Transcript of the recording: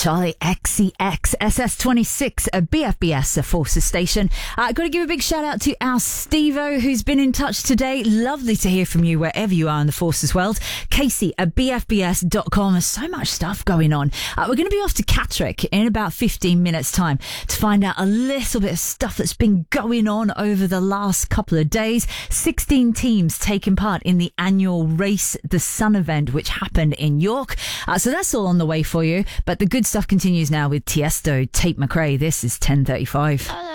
Charlie XCX SS26 BFBS Forces Station. Got to give a big shout out to our Stevo who's been in touch today. Lovely to hear from you wherever you are in the Forces world. Casey at bfbs.com. There's so much stuff going on. We're going to be off to Catterick in about 15 minutes time to find out a little bit of stuff that's been going on over the last couple of days. 16 teams taking part in the annual Race the Sun event which happened in York. So that's all on the way for you. But the good stuff continues now with Tiesto, Tate McRae. This is 10:35.